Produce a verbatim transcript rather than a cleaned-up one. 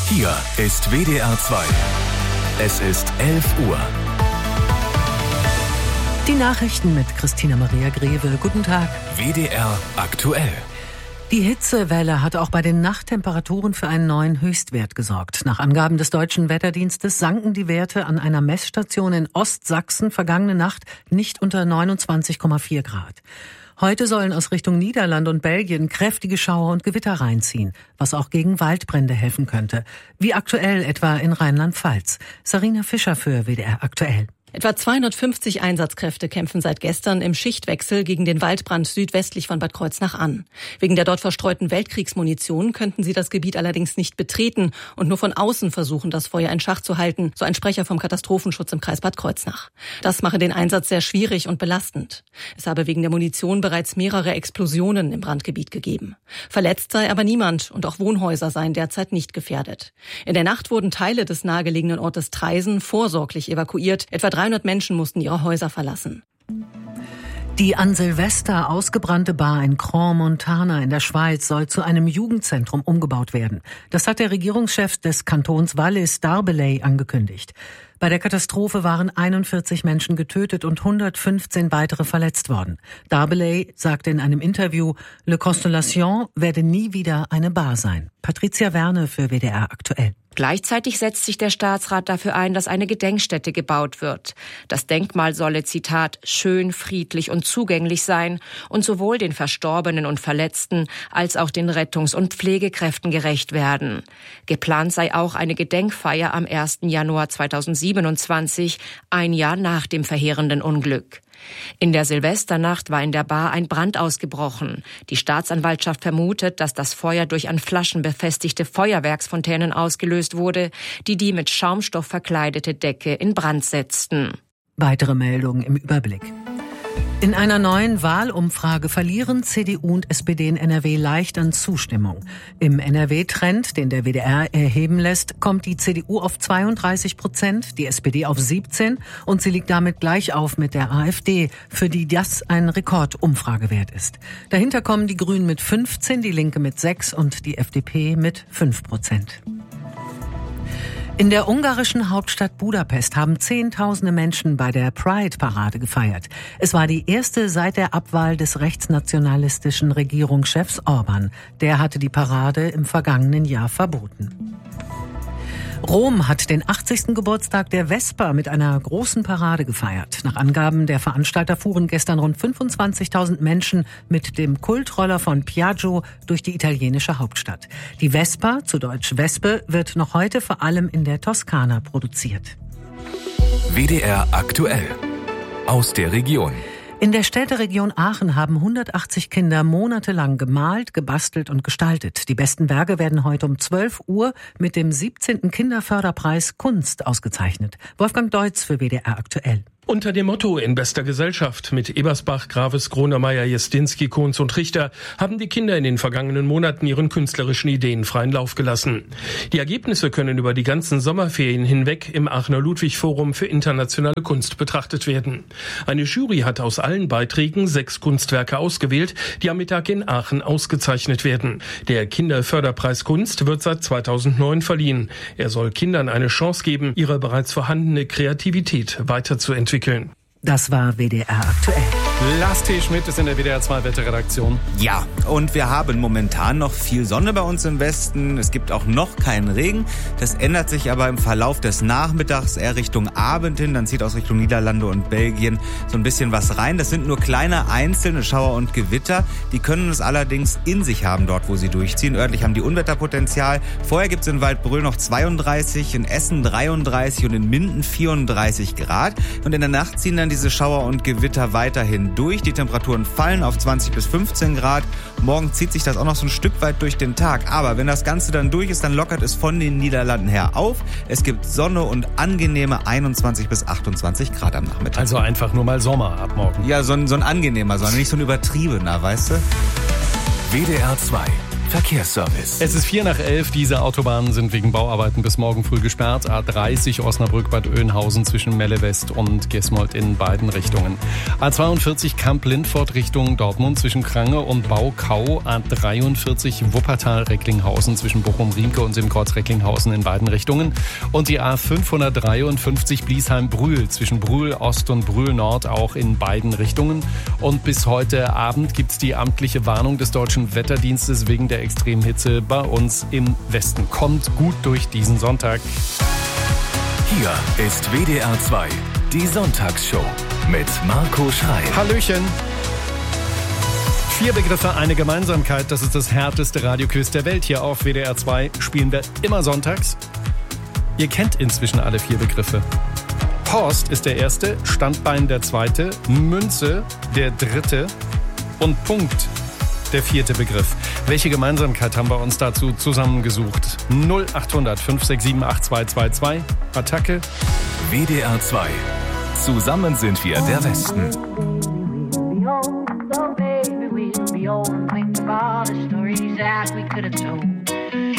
Hier ist W D R zwei. Es ist elf Uhr. Die Nachrichten mit Christina Maria Greve. Guten Tag. W D R aktuell. Die Hitzewelle hat auch bei den Nachttemperaturen für einen neuen Höchstwert gesorgt. Nach Angaben des Deutschen Wetterdienstes sanken die Werte an einer Messstation in Ostsachsen vergangene Nacht nicht unter neunundzwanzig Komma vier Grad. Heute sollen aus Richtung Niederlande und Belgien kräftige Schauer und Gewitter reinziehen, was auch gegen Waldbrände helfen könnte. Wie aktuell etwa in Rheinland-Pfalz. Sarina Fischer für W D R aktuell. Etwa zweihundertfünfzig Einsatzkräfte kämpfen seit gestern im Schichtwechsel gegen den Waldbrand südwestlich von Bad Kreuznach an. Wegen der dort verstreuten Weltkriegsmunition könnten sie das Gebiet allerdings nicht betreten und nur von außen versuchen, das Feuer in Schach zu halten, so ein Sprecher vom Katastrophenschutz im Kreis Bad Kreuznach. Das mache den Einsatz sehr schwierig und belastend. Es habe wegen der Munition bereits mehrere Explosionen im Brandgebiet gegeben. Verletzt sei aber niemand und auch Wohnhäuser seien derzeit nicht gefährdet. In der Nacht wurden Teile des nahegelegenen Ortes Traisen vorsorglich evakuiert. Etwa dreihundert Menschen mussten ihre Häuser verlassen. Die an Silvester ausgebrannte Bar in Crans-Montana in der Schweiz soll zu einem Jugendzentrum umgebaut werden. Das hat der Regierungschef des Kantons Wallis, Darbelay, angekündigt. Bei der Katastrophe waren einundvierzig Menschen getötet und hundertfünfzehn weitere verletzt worden. Darbelay sagte in einem Interview, Le Constellation werde nie wieder eine Bar sein. Patricia Werne für W D R aktuell. Gleichzeitig setzt sich der Staatsrat dafür ein, dass eine Gedenkstätte gebaut wird. Das Denkmal solle, Zitat, schön, friedlich und zugänglich sein und sowohl den Verstorbenen und Verletzten als auch den Rettungs- und Pflegekräften gerecht werden. Geplant sei auch eine Gedenkfeier am ersten Januar zweitausendsiebenundzwanzig, ein Jahr nach dem verheerenden Unglück. In der Silvesternacht war in der Bar ein Brand ausgebrochen. Die Staatsanwaltschaft vermutet, dass das Feuer durch an Flaschen befestigte Feuerwerksfontänen ausgelöst wurde, die die mit Schaumstoff verkleidete Decke in Brand setzten. Weitere Meldungen im Überblick. In einer neuen Wahlumfrage verlieren C D U und S P D in N R W leicht an Zustimmung. Im N R W-Trend, den der W D R erheben lässt, kommt die C D U auf zweiunddreißig Prozent, die S P D auf siebzehn und sie liegt damit gleich auf mit der AfD, für die das ein Rekordumfragewert ist. Dahinter kommen die Grünen mit fünfzehn, die Linke mit sechs und die F D P mit fünf Prozent. In der ungarischen Hauptstadt Budapest haben Zehntausende Menschen bei der Pride-Parade gefeiert. Es war die erste seit der Abwahl des rechtsnationalistischen Regierungschefs Orban. Der hatte die Parade im vergangenen Jahr verboten. Rom hat den achtzigsten Geburtstag der Vespa mit einer großen Parade gefeiert. Nach Angaben der Veranstalter fuhren gestern rund fünfundzwanzigtausend Menschen mit dem Kultroller von Piaggio durch die italienische Hauptstadt. Die Vespa, zu Deutsch Wespe, wird noch heute vor allem in der Toskana produziert. W D R aktuell. Aus der Region. In der Städteregion Aachen haben hundertachtzig Kinder monatelang gemalt, gebastelt und gestaltet. Die besten Werke werden heute um zwölf Uhr mit dem siebzehnten Kinderförderpreis Kunst ausgezeichnet. Wolfgang Deutz für W D R aktuell. Unter dem Motto In bester Gesellschaft mit Ebersbach, Graves, Gronemeyer, Jestinski, Kohns und Richter haben die Kinder in den vergangenen Monaten ihren künstlerischen Ideen freien Lauf gelassen. Die Ergebnisse können über die ganzen Sommerferien hinweg im Aachener Ludwig-Forum für internationale Kunst betrachtet werden. Eine Jury hat aus allen Beiträgen sechs Kunstwerke ausgewählt, die am Mittag in Aachen ausgezeichnet werden. Der Kinderförderpreis Kunst wird seit zweitausendneun verliehen. Er soll Kindern eine Chance geben, ihre bereits vorhandene Kreativität weiterzuentwickeln. Das war W D R aktuell. Lars T. Schmidt ist in der W D R zwei Wetterredaktion. Ja, und wir haben momentan noch viel Sonne bei uns im Westen. Es gibt auch noch keinen Regen. Das ändert sich aber im Verlauf des Nachmittags eher Richtung Abend hin. Dann zieht aus Richtung Niederlande und Belgien so ein bisschen was rein. Das sind nur kleine einzelne Schauer und Gewitter. Die können es allerdings in sich haben, dort wo sie durchziehen. Örtlich haben die Unwetterpotenzial. Vorher gibt es in Waldbröl noch zweiunddreißig, in Essen dreiunddreißig und in Minden vierunddreißig Grad. Und in der Nacht ziehen dann diese Schauer und Gewitter weiterhin durch. Die Temperaturen fallen auf zwanzig bis fünfzehn Grad. Morgen zieht sich das auch noch so ein Stück weit durch den Tag. Aber wenn das Ganze dann durch ist, dann lockert es von den Niederlanden her auf. Es gibt Sonne und angenehme einundzwanzig bis achtundzwanzig Grad am Nachmittag. Also einfach nur mal Sommer ab morgen. Ja, so ein, so ein angenehmer Sonne, nicht so ein übertriebener, weißt du? W D R zwei. Verkehrsservice. Es ist vier nach elf. Diese Autobahnen sind wegen Bauarbeiten bis morgen früh gesperrt. A dreißig Osnabrück-Bad Oeynhausen zwischen Melle West und Gesmold in beiden Richtungen. A zweiundvierzig Kamp-Lindfort Richtung Dortmund zwischen Krange und Baukau. A dreiundvierzig Wuppertal-Recklinghausen zwischen Bochum-Riemke und Simkreuz-Recklinghausen in beiden Richtungen. Und die A fünfhundertdreiundfünfzig Bliesheim-Brühl zwischen Brühl Ost und Brühl Nord auch in beiden Richtungen. Und bis heute Abend gibt es die amtliche Warnung des Deutschen Wetterdienstes wegen der Extremhitze bei uns im Westen. Kommt gut durch diesen Sonntag. Hier ist W D R zwei, die Sonntagsshow mit Marco Schrei. Hallöchen. Vier Begriffe, eine Gemeinsamkeit. Das ist das härteste Radioquiz der Welt. Hier auf W D R zwei spielen wir immer sonntags. Ihr kennt inzwischen alle vier Begriffe. Horst ist der erste, Standbein der zweite, Münze der dritte und Punkt der vierte Begriff. Welche Gemeinsamkeit haben wir uns dazu zusammengesucht? null acht hundert fünf sechs sieben acht zwei zwei zwei. Attacke. W D R zwei. Zusammen sind wir der Westen. So baby, we'll be old and think of all the stories that we could have told.